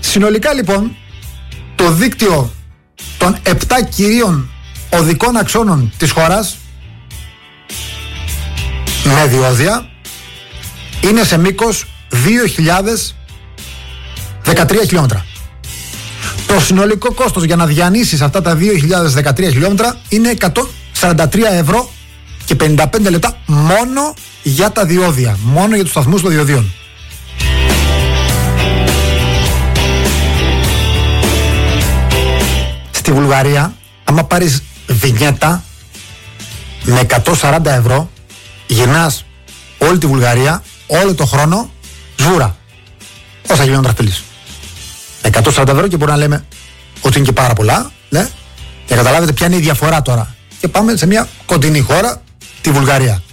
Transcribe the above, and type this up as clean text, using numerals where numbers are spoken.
Συνολικά λοιπόν το δίκτυο των 7 κυρίων οδικών αξώνων της χώρας με διόδια είναι σε μήκος 2.013 χιλιόμετρα. Το συνολικό κόστος για να διανύσεις αυτά τα 2.013 χιλιόμετρα είναι 143 ευρώ και 55 λεπτά μόνο για τα διόδια, μόνο για τους σταθμούς των διοδίων. Στη Βουλγαρία, άμα πάρεις βινιέτα με 140 ευρώ, γυρνάς όλη τη Βουλγαρία, όλο το χρόνο, σβούρα. Όσα χιλιόμετρα θέλεις. 140 ευρώ και μπορεί να λέμε ότι είναι και πάρα πολλά, ναι. Και καταλάβετε ποια είναι η διαφορά τώρα. Και πάμε σε μια κοντινή χώρα, τη Βουλγαρία.